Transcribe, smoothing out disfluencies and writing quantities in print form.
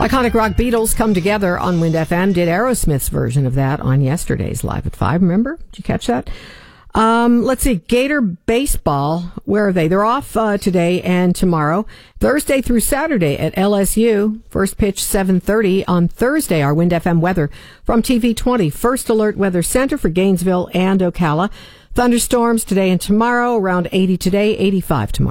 Iconic rock Beatles come together on Wind FM. Did Aerosmith's version of that on yesterday's Live at 5. Remember? Did you catch that? Let's see. Gator baseball. Where are they? They're off today and tomorrow. Thursday through Saturday at LSU. First pitch 7:30 on Thursday. Our Wind FM weather from TV20. First Alert Weather Center for Gainesville and Ocala. Thunderstorms today and tomorrow. Around 80 today, 85 tomorrow.